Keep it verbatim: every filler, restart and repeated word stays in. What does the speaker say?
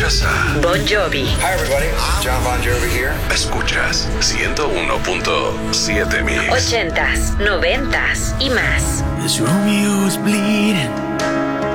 Escuchas a Bon Jovi. Hi everybody, John Bon Jovi here. Escuchas ciento uno punto siete Mix. Ochentas, noventas y más. As Romeo was bleeding